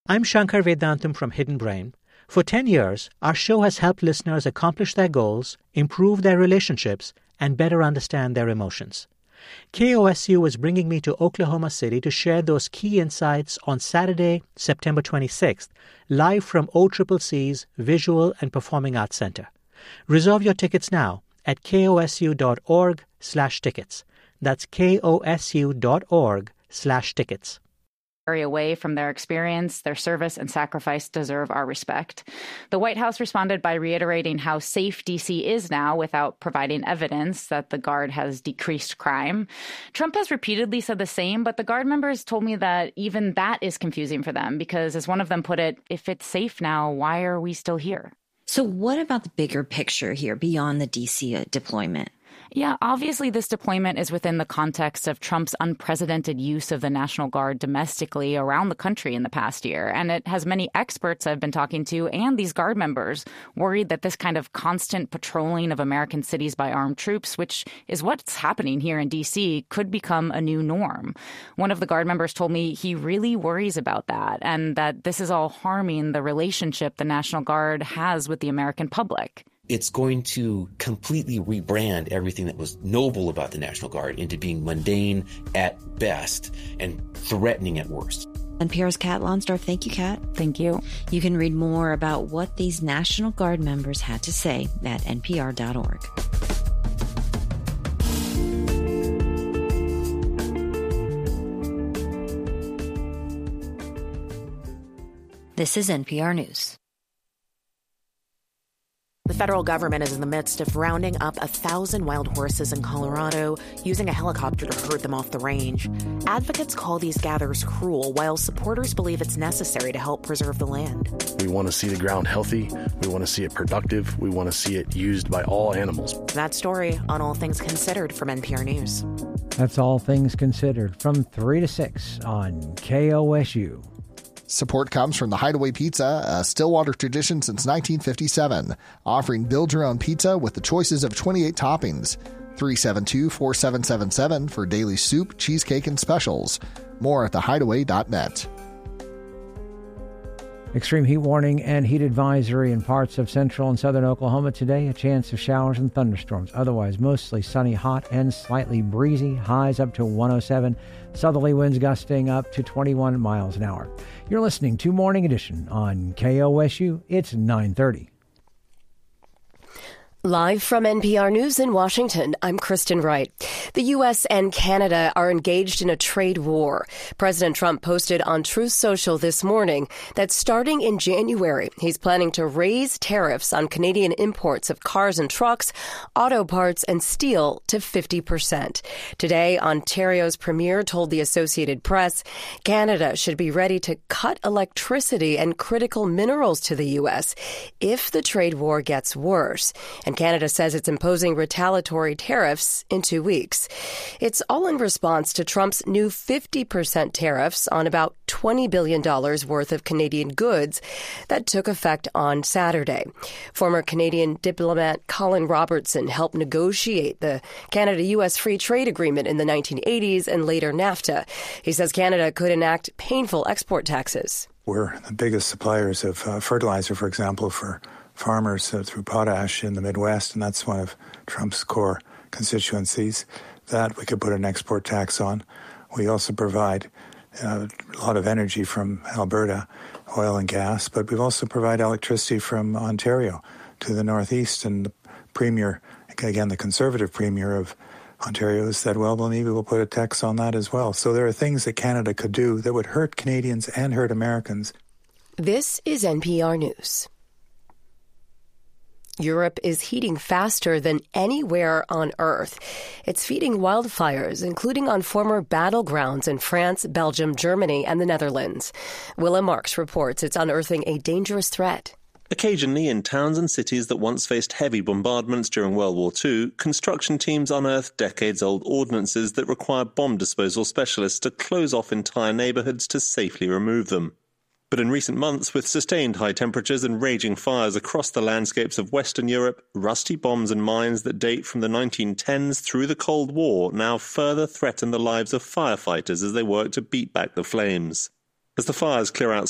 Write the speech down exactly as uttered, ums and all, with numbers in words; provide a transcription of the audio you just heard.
I'm Shankar Vedantam from Hidden Brain. For ten years, our show has helped listeners accomplish their goals, improve their relationships, and better understand their emotions. K O S U is bringing me to Oklahoma City to share those key insights on Saturday, September twenty-sixth, live from O C C C's Visual and Performing Arts Center. Reserve your tickets now at kosu.org slash tickets. That's kosu.org slash tickets. Away from their experience, their service and sacrifice deserve our respect. The White House responded by reiterating how safe D C is now without providing evidence that the Guard has decreased crime. Trump has repeatedly said the same, but the Guard members told me that even that is confusing for them because, as one of them put it, if it's safe now, why are we still here? So what about the bigger picture here beyond the D C deployment? Yeah, obviously this deployment is within the context of Trump's unprecedented use of the National Guard domestically around the country in the past year. And it has many experts I've been talking to and these Guard members worried that this kind of constant patrolling of American cities by armed troops, which is what's happening here in D C, could become a new norm. One of the Guard members told me he really worries about that and that this is all harming the relationship the National Guard has with the American public. It's going to completely rebrand everything that was noble about the National Guard into being mundane at best and threatening at worst. N P R's Kat Lonsdorf. Thank you, Kat. Thank you. You can read more about what these National Guard members had to say at N P R dot org. This is N P R News. The federal government is in the midst of rounding up a thousand wild horses in Colorado, using a helicopter to herd them off the range. Advocates call these gathers cruel, while supporters believe it's necessary to help preserve the land. We want to see the ground healthy. We want to see it productive. We want to see it used by all animals. That story on All Things Considered from N P R News. That's All Things Considered from three to six on K O S U. Support comes from the Hideaway Pizza, a Stillwater tradition since nineteen fifty-seven, offering build-your-own pizza with the choices of twenty-eight toppings. three seven two, four seven seven seven for daily soup, cheesecake, and specials. More at the hideaway dot net. Extreme heat warning and heat advisory in parts of central and southern Oklahoma today. A chance of showers and thunderstorms. Otherwise, mostly sunny, hot, and slightly breezy. Highs up to one oh seven. Southerly winds gusting up to twenty-one miles an hour. You're listening to Morning Edition on K O S U. It's nine thirty. Live from N P R News in Washington, I'm Kristen Wright. The U S and Canada are engaged in a trade war. President Trump posted on Truth Social this morning that starting in January, he's planning to raise tariffs on Canadian imports of cars and trucks, auto parts, and steel to fifty percent. Today, Ontario's premier told the Associated Press Canada should be ready to cut electricity and critical minerals to the U S if the trade war gets worse. And Canada says it's imposing retaliatory tariffs in two weeks. It's all in response to Trump's new fifty percent tariffs on about twenty billion dollars worth of Canadian goods that took effect on Saturday. Former Canadian diplomat Colin Robertson helped negotiate the Canada-U S Free Trade Agreement in the nineteen eighties and later NAFTA. He says Canada could enact painful export taxes. We're the biggest suppliers of uh, fertilizer, for example, for farmers uh, through potash in the Midwest, and that's one of Trump's core constituencies that we could put an export tax on. We also provide uh, a lot of energy from Alberta, oil and gas, but we've also provided electricity from Ontario to the Northeast, and the Premier, again, the Conservative Premier of Ontario has said, well, well, maybe we'll put a tax on that as well. So there are things that Canada could do that would hurt Canadians and hurt Americans. This is N P R News. Europe is heating faster than anywhere on Earth. It's feeding wildfires, including on former battlegrounds in France, Belgium, Germany, and the Netherlands. Willa Marks reports it's unearthing a dangerous threat. Occasionally, in towns and cities that once faced heavy bombardments during World War Two, construction teams unearth decades-old ordnances that require bomb disposal specialists to close off entire neighbourhoods to safely remove them. But in recent months, with sustained high temperatures and raging fires across the landscapes of Western Europe, rusty bombs and mines that date from the nineteen tens through the Cold War now further threaten the lives of firefighters as they work to beat back the flames. As the fires clear out